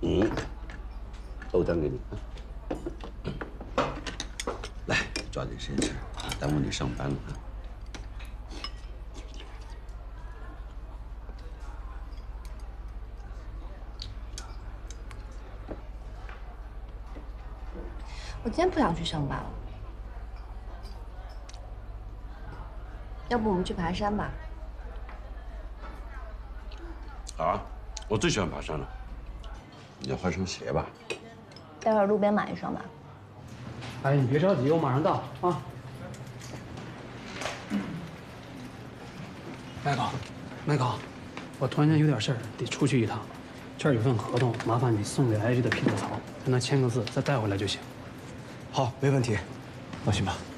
豆浆给你。来，抓紧时间吃，耽误你上班了。 我今天不想去上班了，要不我们去爬山吧？ 好啊，我最喜欢爬山了。你要换双鞋吧？ 待会儿路边买一双吧。 哎，你别着急，我马上到啊。Michael，我突然间有点事儿，得出去一趟。这儿有份合同，麻烦你送给 IG 的匹诺曹，在那签个字，再带回来就行。 好，没问题，放心吧。